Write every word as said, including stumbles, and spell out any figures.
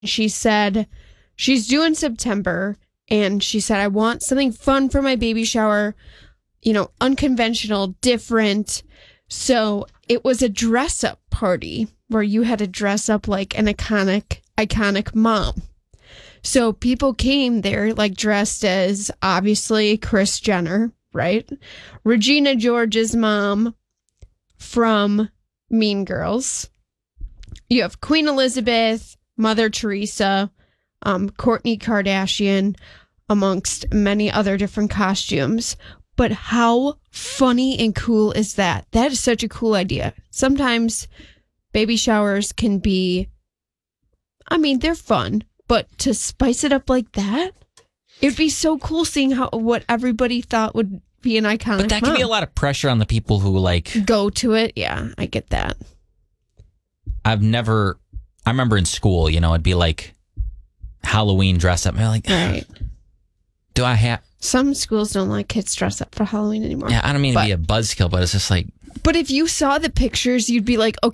She said she's due in September, and she said, I want something fun for my baby shower, you know, unconventional, different. So it was a dress-up party where you had to dress up like an iconic, iconic mom. So people came there like dressed as obviously Kris Jenner, right? Regina George's mom from Mean Girls. You have Queen Elizabeth, Mother Teresa, um, Kourtney Kardashian, amongst many other different costumes. But how funny and cool is that? That is such a cool idea. Sometimes baby showers can be, I mean, they're fun, but to spice it up like that, it'd be so cool seeing how what everybody thought would be an iconic. But that mom. can be a lot of pressure on the people who like go to it. Yeah, I get that. I've never, I remember in school, you know, it'd be like Halloween dress up. And I'm like, right. Do I have... Some schools don't like kids dress up for Halloween anymore. Yeah, I don't mean but, to be a buzzkill, but it's just like... But if you saw the pictures, you'd be like, okay,